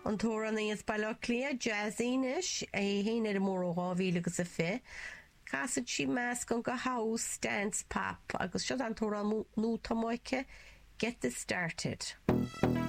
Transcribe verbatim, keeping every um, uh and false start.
An tóra níos bailach lia jazz-inis é héine ar mór ó gábhíle agus a fé. Casad si meas gon go house, dance, pop agus siad an tóra nú tamáice Get This Started.